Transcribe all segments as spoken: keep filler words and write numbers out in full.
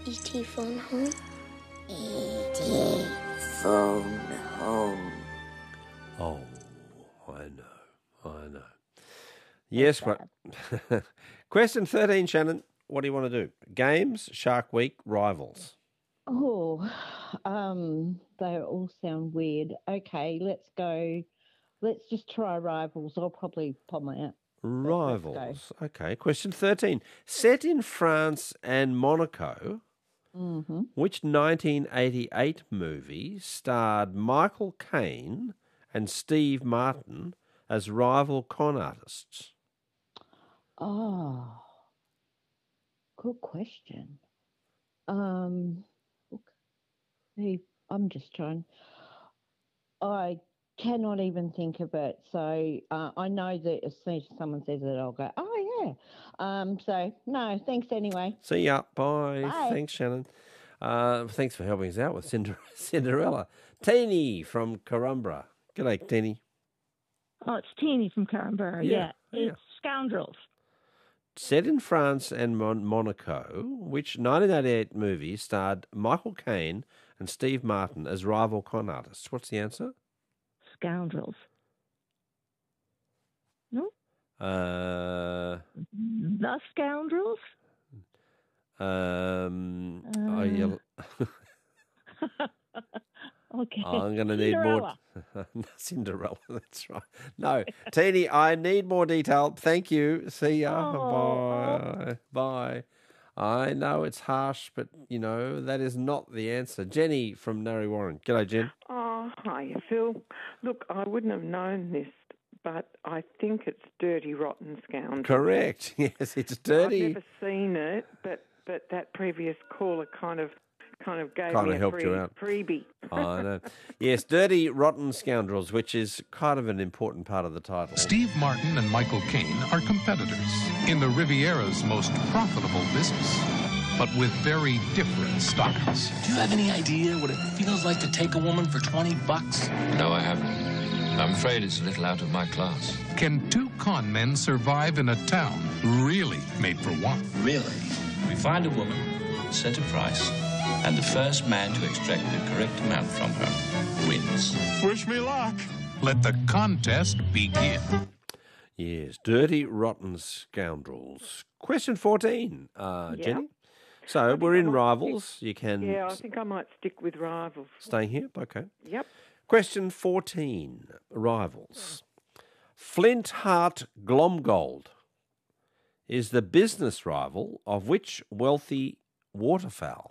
E T phone home? E T phone home. Oh, I know, I know. Yes, but question thirteen, Shannon. What do you want to do? Games, Shark Week, rivals. Oh, um, they all sound weird. Okay, let's go. Let's just try rivals. I'll probably pop my out. Rivals. Okay. Question thirteen. Set in France and Monaco, Mm-hmm. which nineteen eighty-eight movie starred Michael Caine and Steve Martin as rival con artists? Oh, good question. Um, okay, I'm just trying. I cannot even think of it. So uh, I know that as soon as someone says it, I'll go, oh, yeah. Um, so, no, thanks anyway. See ya. Bye. Bye. Thanks, Shannon. Uh, thanks for helping us out with Cinder- Cinderella. Teeny from Corumbra. G'day, Teeny. Oh, it's Teeny from Canberra. Yeah, Yeah, yeah. it's Scoundrels. Set in France and Mon- Monaco, which nineteen eighty-eight movie starred Michael Caine and Steve Martin as rival con artists? What's the answer? Scoundrels. No? Uh, The Scoundrels? um, oh, yeah. Okay. I'm going to need more. Cinderella. Cinderella, that's right. No, Teeny, I need more detail. Thank you. See ya. Oh, Bye. Bye. I know it's harsh, but, you know, that is not the answer. Jenny from Narre Warren. G'day, Jen. Oh, hiya, Phil. Look, I wouldn't have known this, but I think it's Dirty Rotten Scoundrel. Correct. Yes, it's dirty. I've never seen it, but, but that previous caller kind of kind of gave Kind me of a helped free, you out. freebie. I know. Yes, Dirty Rotten Scoundrels, which is kind of an important part of the title. Steve Martin and Michael Caine are competitors in the Riviera's most profitable business, but with very different styles. Do you have any idea what it feels like to take a woman for twenty bucks? No, I haven't. I'm afraid it's a little out of my class. Can two con men survive in a town really made for one? Really? We find a woman, set a price, and the first man to extract the correct amount from her wins. Wish me luck. Let the contest begin. Yes, Dirty Rotten Scoundrels. Question fourteen, uh, Yeah. Jenny. So we're in rivals. You can Yeah, I think I might stick with rivals. stay here. Okay. Yep. Question fourteen, rivals. Flint Hart Glomgold is the business rival of which wealthy waterfowl?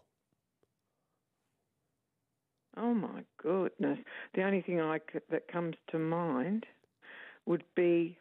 Oh, my goodness. The only thing I c- that comes to mind would be,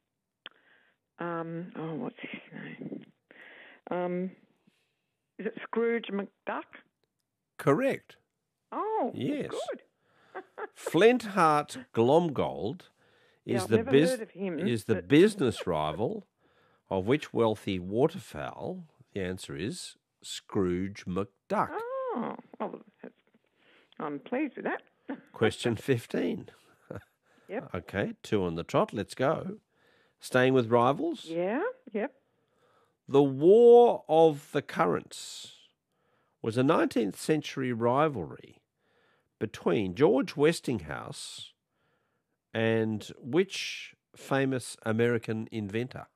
um, oh, what's his name? Um, is it Scrooge McDuck? Correct. Oh, Yes. good. Flint Hart Glomgold is Yeah, I've the never bus- heard of him, is the but- business rival of which wealthy waterfowl? The answer is Scrooge McDuck. Oh, well, that's, I'm pleased with that. Question fifteen. Yep. Okay, two on the trot. Let's go. Staying with rivals. Yeah, yep. The War of the Currents was a nineteenth century rivalry between George Westinghouse and which famous American inventor?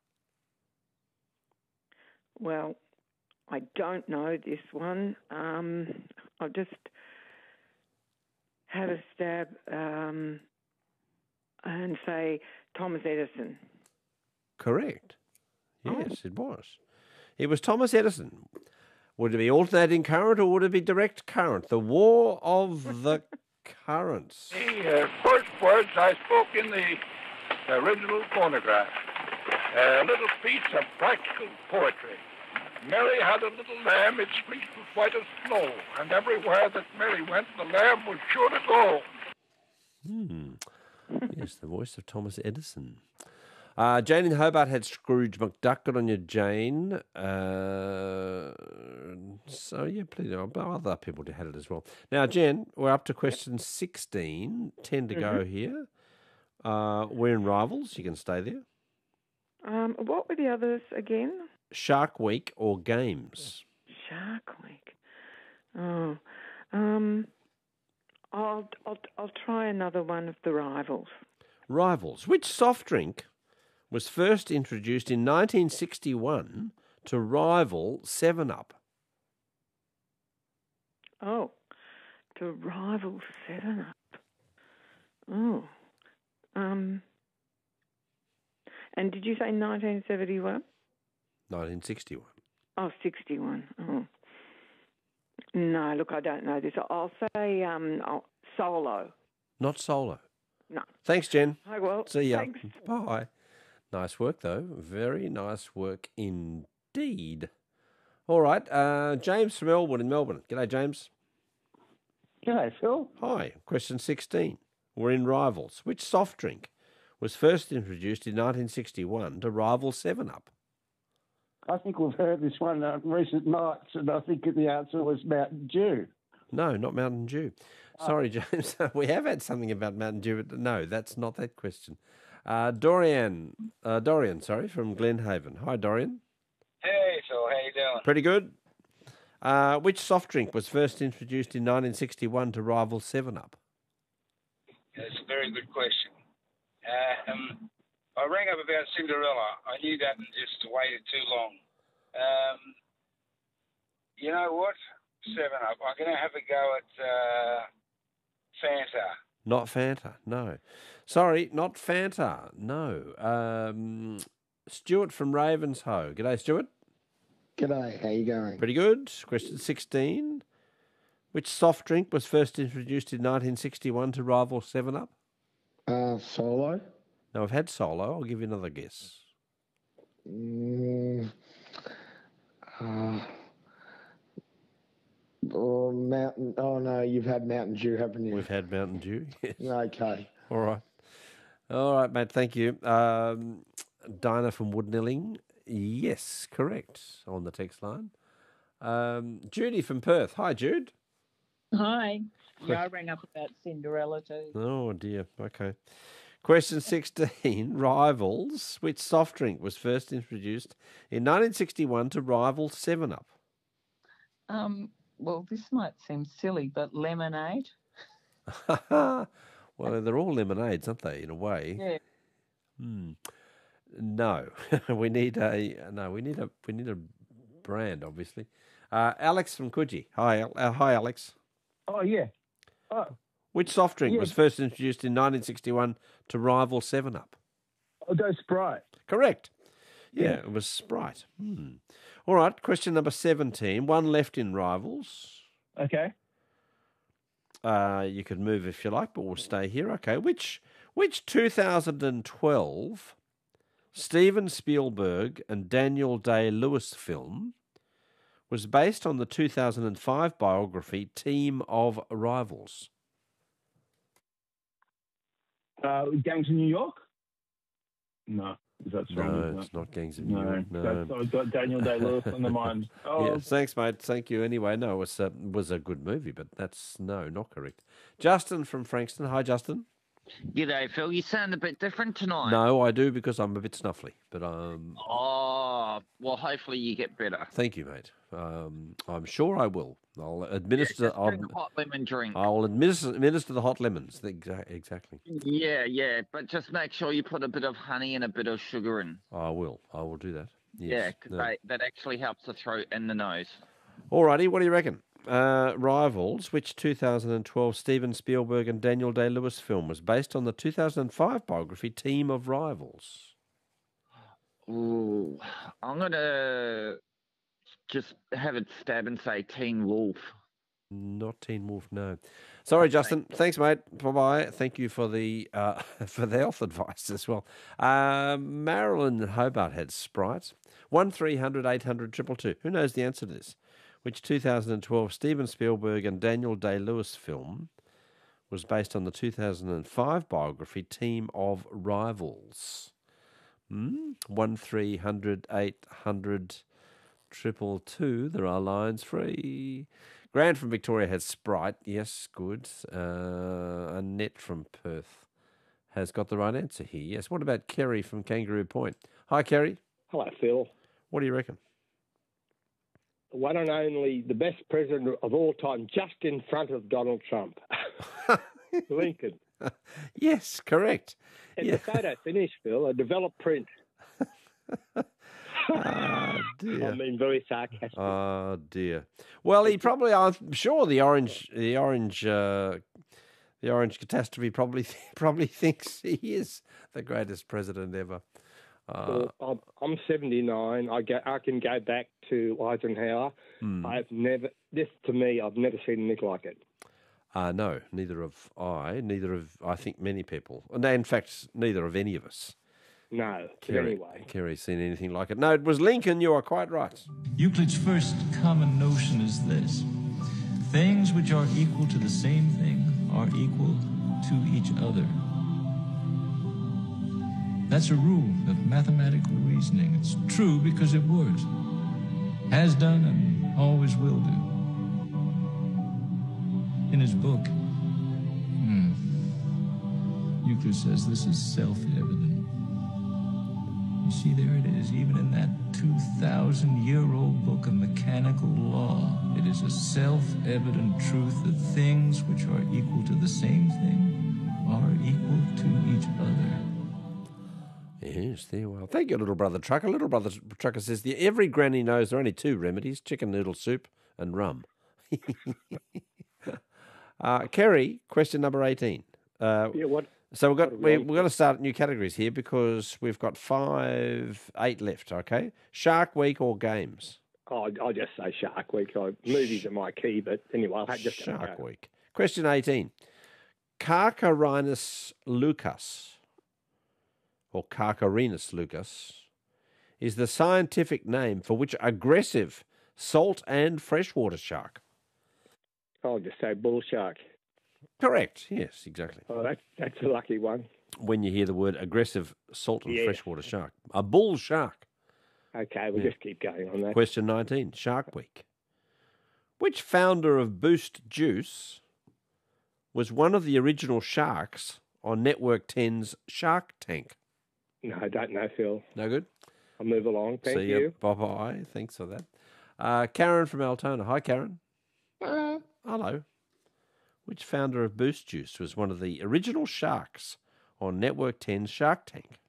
Well, I don't know this one. Um, I've just had a stab um, and say Thomas Edison. Correct. Yes, it was. It was Thomas Edison. Would it be alternating current or would it be direct current? The War of the Currents. The uh, first words I spoke in the original phonograph. A little piece of practical poetry. Mary had a little lamb, its fleece was white as snow, and everywhere that Mary went, the lamb was sure to go. Hmm. Yes, the voice of Thomas Edison. Uh, Jane in Hobart had Scrooge McDuck. Good on you, Jane. Uh, so, yeah, plenty of other people had it as well. Now, Jen, we're up to question sixteen. ten to go Mhm. here. Uh, we're in rivals. You can stay there. Um, what were the others again? Shark Week or Games? Shark Week. Oh, um, I'll I'll I'll try another one of the Rivals. Rivals. Which soft drink was first introduced in nineteen sixty-one to rival seven up? Oh, to rival Seven Up. Oh, um, and did you say nineteen seventy-one? nineteen sixty-one. Oh, sixty-one. Oh. No, look, I don't know this. I'll say um, oh, Solo. Not Solo. No. Thanks, Jen. Oh, well, See ya. thanks. Bye. Nice work, though. Very nice work indeed. All right. Uh, James from Elwood in Melbourne. G'day, James. G'day, Phil. Hi. Question sixteen. We're in Rivals. Which soft drink was first introduced in nineteen sixty-one to rival seven up? I think we've heard this one on recent nights, and I think the answer was Mountain Dew. No, not Mountain Dew. Sorry, James. We have had something about Mountain Dew, but no, that's not that question. Uh, Dorian, uh, Dorian, sorry, from Glenhaven. Hi, Dorian. Hey, Phil. How you doing? Pretty good. Uh, which soft drink was first introduced in nineteen sixty-one to rival seven up? That's a very good question. Uh, um, I rang up about Cinderella. I knew that and just waited too long. Um, you know what? Seven Up. I'm going to have a go at uh, Fanta. Not Fanta, no. Sorry, not Fanta, no. Um, Stuart from Ravenshoe. G'day, Stuart. G'day, how you going? Pretty good. Question sixteen. Which soft drink was first introduced in nineteen sixty-one to rival seven up? Uh, Solo. Now, I've had Solo. I'll give you another guess. Mm, uh, oh, Mountain. Oh, no, you've had Mountain Dew, haven't you? We've had Mountain Dew, yes. Okay. All right. All right, mate, thank you. Um, Dinah from Woodnilling. Yes, correct, on the text line. Um, Judy from Perth. Hi, Jude. Hi. Yeah, I rang up about Cinderella too. Oh, dear. Okay. Question sixteen. Rivals. Which soft drink was first introduced in nineteen sixty-one to rival seven up? Um, well, this might seem silly, but lemonade. Well, they're all lemonades, aren't they, in a way? Yeah. Hmm. No. we need a no, we need a we need a brand, obviously. Uh, Alex from Coogee. Hi, uh, hi Alex. Oh, yeah. Oh, Which soft drink yeah. was first introduced in nineteen sixty-one to rival seven up? I'll go Sprite. Correct. Yeah, Yeah. it was Sprite. Hmm. All right, question number seventeen. One left in Rivals. Okay. Uh, you could move if you like, but we'll stay here. Okay. Which which two thousand twelve Steven Spielberg and Daniel Day-Lewis film was based on the two thousand five biography Team of Rivals? Uh, Gangs of New York? No. Is that wrong? No, it's not Gangs of New No, York. No. that's, I've got Daniel Day-Lewis on the mind. Oh, Yes, thanks, mate. Thank you. Anyway, no, it was a, was a good movie, but that's, no, not correct. Justin from Frankston. Hi, Justin. G'day, Phil. You sound a bit different tonight. No, I do because I'm a bit snuffly, but um, Oh, well, hopefully you get better. thank you, mate. Um, I'm sure I will. I'll administer. Just I'll, drink a hot lemon drink. I'll administer, administer the hot lemons. Exa- Exactly. Yeah, yeah, but just make sure you put a bit of honey and a bit of sugar in. I will. I will do that. Yes. Yeah, 'cause No. they, that actually helps the throat and the nose. Alrighty, what do you reckon? Uh, Rivals, which two thousand twelve Steven Spielberg and Daniel Day-Lewis film was based on the two thousand five biography Team of Rivals? Ooh, I'm going to just have it stab and say Teen Wolf. Not Teen Wolf, no. Sorry, Justin. Thanks, mate. Bye-bye. Thank you for the uh, for the health advice as well. Uh, Marilyn in Hobart had Sprite. one three hundred eight hundred two two two. Who knows the answer to this? Which two thousand twelve Steven Spielberg and Daniel Day-Lewis film was based on the two thousand five biography Team of Rivals? Hmm? one three hundred eight hundred two two two. There are lines free. Grant from Victoria has Sprite. Yes, good. Uh, Annette from Perth has got the right answer here. Yes. What about Kerry from Kangaroo Point? Hi, Kerry. Hello, Phil. What do you reckon? the one and only, the best president of all time, just in front of Donald Trump. Lincoln. Yes, correct. And Yeah. the photo finish, Phil, a developed print. Oh, dear. I mean, very sarcastic. Oh dear. Well, he probably. I'm sure the orange, the orange, uh, the orange catastrophe probably probably thinks he is the greatest president ever. Uh, Well, I'm, I'm seventy-nine. I go, I can go back to Eisenhower. Hmm. I've never, this to me, I've never seen anything like it. uh, no, neither have I. Neither have I think many people. And in fact, neither of any of us. No, but Kerry, anyway. Kerry's seen anything like it. No, it was Lincoln. You are quite right. Euclid's first common notion is this: things which are equal to the same thing are equal to each other. That's a rule of mathematical reasoning. It's true because it works. Has done and always will do. In his book, hmm, Euclid says this is self-evident. You see, there it is, even in that two thousand year old book of mechanical law. It is a self-evident truth that things which are equal to the same thing are equal to each other. Yes, there. Well, thank you, little brother trucker. Little brother trucker says the every granny knows there are only two remedies: chicken noodle soup and rum. uh, Kerry, question number eighteen. Uh, Yeah, what? So we've got what are we we, on we've got to start new categories here because we've got five, eight left. Okay, Shark Week or games? Oh, I'll just say Shark Week. I, movies are my key, but anyway, I'll have just Shark go. Week. Question eighteen. Carcharinus lucas, or Carcharinus lucas, is the scientific name for which aggressive salt and freshwater shark? I'll just say bull shark. Correct. Yes, exactly. Oh, that, that's a lucky one. When you hear the word aggressive salt and Yes. freshwater shark, a bull shark. Okay, we'll Yeah. just keep going on that. Question nineteen, Shark Week. Which founder of Boost Juice was one of the original sharks on Network ten's Shark Tank? No, I don't know, Phil. No good? I'll move along. Thank See you. ya. Bye-bye. Thanks for that. Uh, Karen from Altona. Hi, Karen. Hello. Hello. Which founder of Boost Juice was one of the original sharks on Network ten's Shark Tank?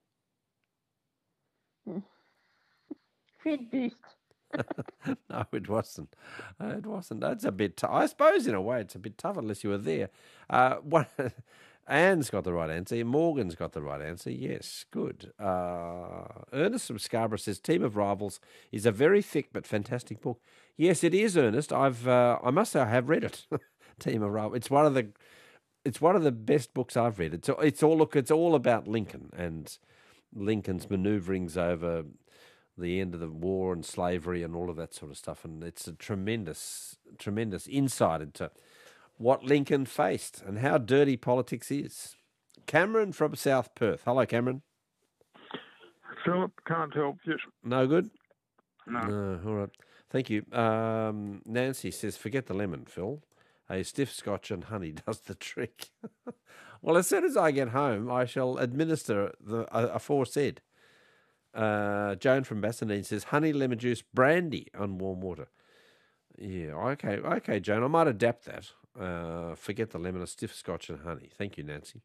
Fred Boost. No, it wasn't. Uh, it wasn't. That's a bit tough. I suppose, in a way, it's a bit tough unless you were there. Uh, one, Anne's got the right answer. Morgan's got the right answer. Yes, good. Uh, Ernest from Scarborough says Team of Rivals is a very thick but fantastic book. Yes, it is, Ernest. I've, uh, I must say, I have read it. Team of Rivals. It's one of the, it's one of the best books I've read. It's, it's all look. It's all about Lincoln and Lincoln's manoeuvrings over the end of the war and slavery and all of that sort of stuff. And it's a tremendous, tremendous insight into what Lincoln faced and how dirty politics is. Cameron from South Perth. Hello, Cameron. Philip, can't help you. No good? No. No, all right. Thank you. Um, Nancy says, forget the lemon, Phil. A stiff scotch and honey does the trick. Well, as soon as I get home, I shall administer the uh, aforesaid. Uh, Joan from Bassendean says, honey, lemon juice, brandy on warm water. Yeah, okay, okay, Joan. I might adapt that. Uh, forget the lemon, a stiff scotch and honey. Thank you, Nancy.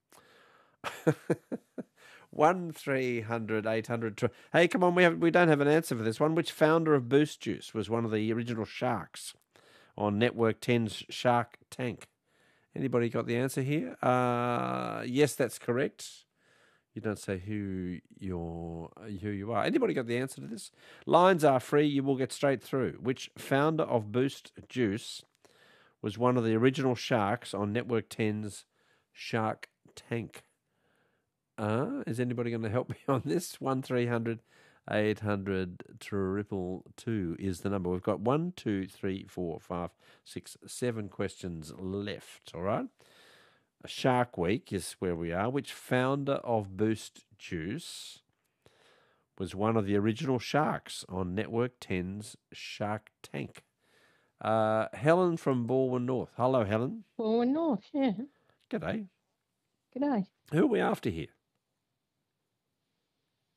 One three hundred eight hundred. Tw- hey, come on, we have we don't have an answer for this one. Which founder of Boost Juice was one of the original sharks on Network ten's Shark Tank? Anybody got the answer here? Uh, yes, that's correct. You don't say who you're, who you are. Anybody got the answer to this? Lines are free. You will get straight through. Which founder of Boost Juice was one of the original sharks on Network ten's Shark Tank? Uh, is anybody going to help me on this? One three hundred eight hundred triple two is the number. We've got one, two, three, four, five, six, seven questions left. All right. Shark Week is where we are. Which founder of Boost Juice was one of the original sharks on Network ten's Shark Tank? Uh, Helen from Balwyn North. Hello, Helen. Balwyn North, yeah. G'day. G'day. Who are we after here?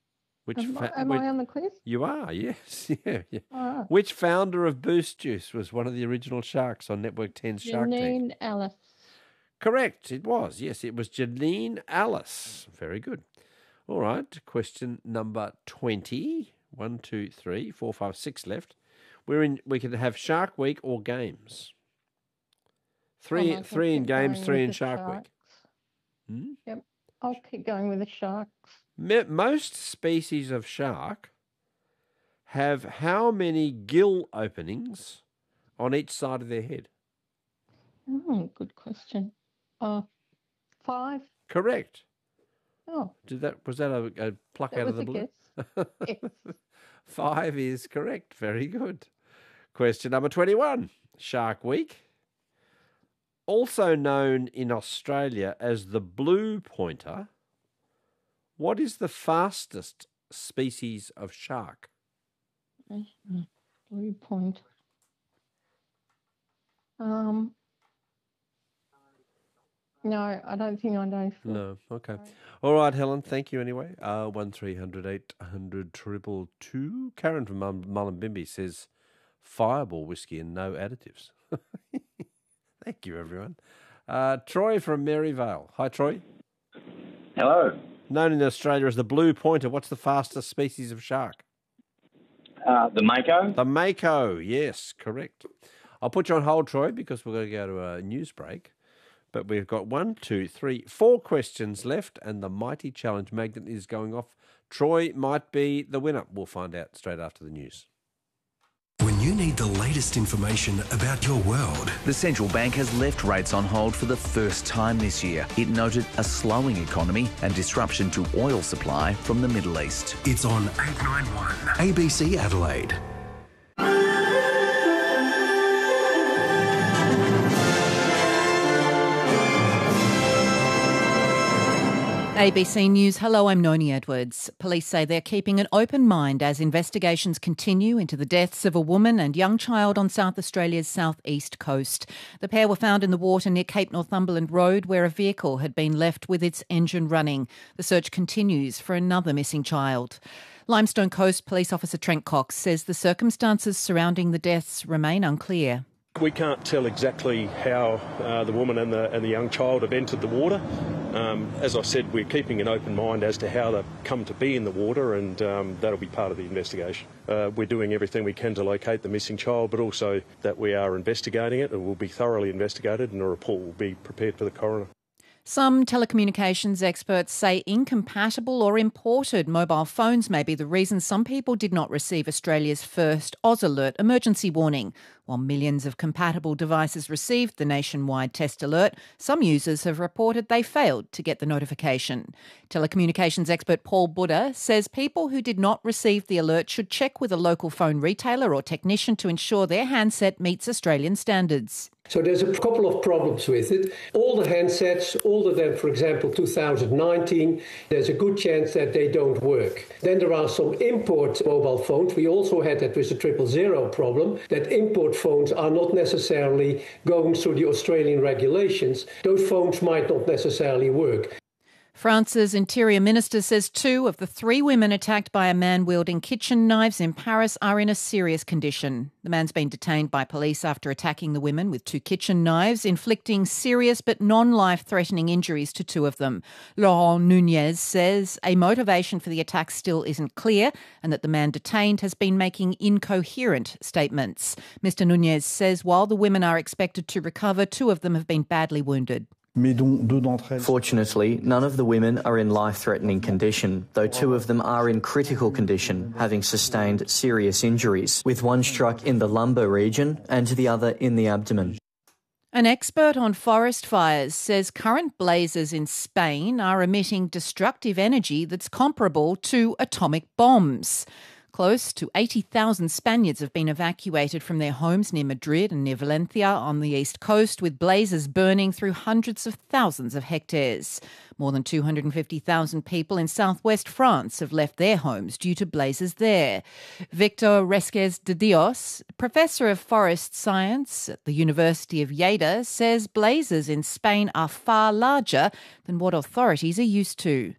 Which Am, fa- am which- I on the quiz? You are, yes. Yeah, yeah. Ah. Which founder of Boost Juice was one of the original sharks on Network ten's Shark Tank? Janine Alice. Correct, it was. Yes, it was Janine Alice. Very good. All right, question number twenty. One, two, three, four, five, six left. We're in. We can have Shark Week or games. Three, Oh, I three in keep games, going three with in the Shark sharks. Week. Hmm? Yep. I'll keep going with the sharks. Me- Most species of shark have how many gill openings on each side of their head? Oh, good question. Uh, five. Correct. Oh, Did that was that a, a pluck that out of was the a blue? guess. Yes. Five is correct. Very good. Question number twenty-one. Shark Week. Also known in Australia as the blue pointer, what is the fastest species of shark? Mhm. Blue point. Um. No, I don't think I know. No. Okay. All right, Helen. Thank you anyway. Uh, one three hundred eight hundred triple two. Karen from Mul- Mullumbimby says Fireball whiskey and no additives. Thank you, everyone. Uh, Troy from Maryvale. Hi, Troy. Hello. Known in Australia as the blue pointer, what's the fastest species of shark? Uh, the Mako. The Mako, yes, correct. I'll put you on hold, Troy, because we're going to go to a news break. But we've got one, two, three, four questions left, and the mighty challenge magnet is going off. Troy might be the winner. We'll find out straight after the news. When you need the latest information about your world, The central bank has left rates on hold for the first time this year. It noted a slowing economy and disruption to oil supply from the Middle East. it's on eight ninety-one A B C Adelaide. A B C News, hello, I'm Noni Edwards. Police say they're keeping an open mind as investigations continue into the deaths of a woman and young child on South Australia's southeast coast. The pair were found in the water near Cape Northumberland Road, where a vehicle had been left with its engine running. The search continues for another missing child. Limestone Coast Police Officer Trent Cox says the circumstances surrounding the deaths remain unclear. We can't tell exactly how uh, the woman and the, and the young child have entered the water. Um, as I said, we're keeping an open mind as to how they've come to be in the water, and um, that'll be part of the investigation. Uh, we're doing everything we can to locate the missing child, but also that we are investigating it and will be thoroughly investigated, and a report will be prepared for the coroner. Some telecommunications experts say incompatible or imported mobile phones may be the reason some people did not receive Australia's first Oz Alert emergency warning. While millions of compatible devices received the nationwide test alert, some users have reported they failed to get the notification. Telecommunications expert Paul Buddha says people who did not receive the alert should check with a local phone retailer or technician to ensure their handset meets Australian standards. So there's a couple of problems with it. All the handsets, older than, for example, two thousand nineteen, there's a good chance that they don't work. Then there are some import mobile phones. We also had that with the triple zero problem, that import phones are not necessarily going through the Australian regulations. Those phones might not necessarily work. France's Interior Minister says two of the three women attacked by a man wielding kitchen knives in Paris are in a serious condition. The man's been detained by police after attacking the women with two kitchen knives, inflicting serious but non-life-threatening injuries to two of them. Laurent Nunez says a motivation for the attack still isn't clear and that the man detained has been making incoherent statements. Mister Nunez says while the women are expected to recover, two of them have been badly wounded. Fortunately, none of the women are in life-threatening condition, though two of them are in critical condition, having sustained serious injuries, with one struck in the lumbar region and the other in the abdomen. An expert on forest fires says current blazes in Spain are emitting destructive energy that's comparable to atomic bombs. Close to eighty thousand Spaniards have been evacuated from their homes near Madrid and near Valencia on the east coast, with blazes burning through hundreds of thousands of hectares. More than two hundred fifty thousand people in southwest France have left their homes due to blazes there. Victor Resquez de Dios, professor of forest science at the University of Lleida, says blazes in Spain are far larger than what authorities are used to.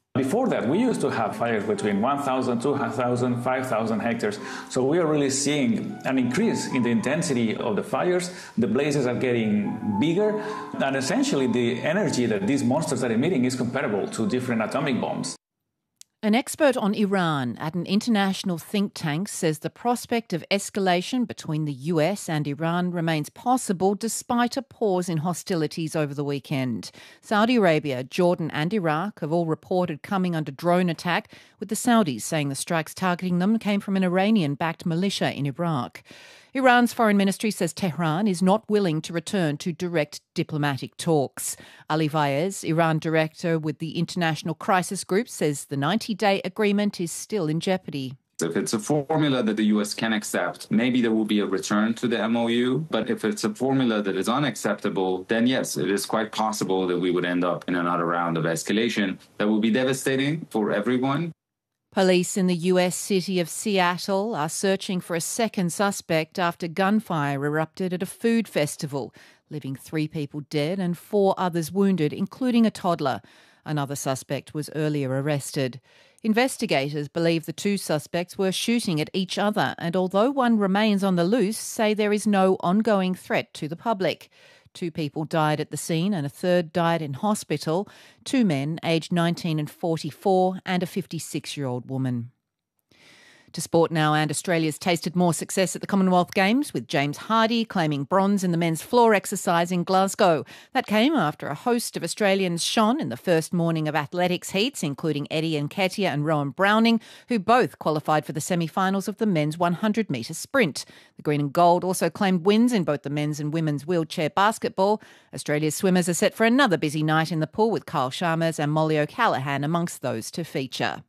Before that, we used to have fires between one thousand, two thousand, five thousand hectares. So we are really seeing an increase in the intensity of the fires. The blazes are getting bigger. And essentially, the energy that these monsters are emitting is comparable to different atomic bombs. An expert on Iran at an international think tank says the prospect of escalation between the U S and Iran remains possible despite a pause in hostilities over the weekend. Saudi Arabia, Jordan and Iraq have all reported coming under drone attack, with the Saudis saying the strikes targeting them came from an Iranian-backed militia in Iraq. Iran's foreign ministry says Tehran is not willing to return to direct diplomatic talks. Ali Vaez, Iran director with the International Crisis Group, says the ninety-day agreement is still in jeopardy. If it's a formula that the U S can accept, maybe there will be a return to the M O U. But if it's a formula that is unacceptable, then yes, it is quite possible that we would end up in another round of escalation that will be devastating for everyone. Police in the U S city of Seattle are searching for a second suspect after gunfire erupted at a food festival, leaving three people dead and four others wounded, including a toddler. Another suspect was earlier arrested. Investigators believe the two suspects were shooting at each other, and although one remains on the loose, say there is no ongoing threat to the public. Two people died at the scene and a third died in hospital. Two men, aged nineteen and forty-four, and a fifty-six-year-old woman. To sport now, and Australia's tasted more success at the Commonwealth Games, with James Hardy claiming bronze in the men's floor exercise in Glasgow. That came after a host of Australians shone in the first morning of athletics heats, including Eddie Nketiah and Rowan Browning, who both qualified for the semi-finals of the men's one hundred metre sprint. The green and gold also claimed wins in both the men's and women's wheelchair basketball. Australia's swimmers are set for another busy night in the pool, with Kyle Chalmers and Molly O'Callaghan amongst those to feature.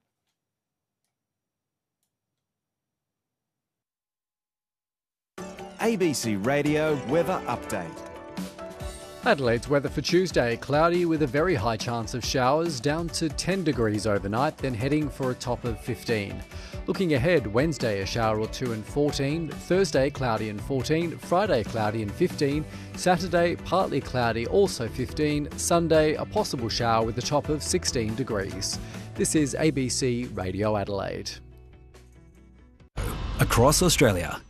A B C Radio Weather Update. Adelaide's weather for Tuesday, cloudy with a very high chance of showers, down to ten degrees overnight, then heading for a top of fifteen. Looking ahead, Wednesday a shower or two and fourteen, Thursday cloudy and fourteen, Friday cloudy and fifteen, Saturday partly cloudy, also fifteen, Sunday a possible shower with a top of sixteen degrees. This is A B C Radio Adelaide. Across Australia.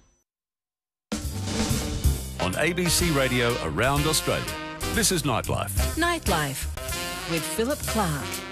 On A B C Radio around Australia, this is Nightlife. Nightlife with Philip Clark.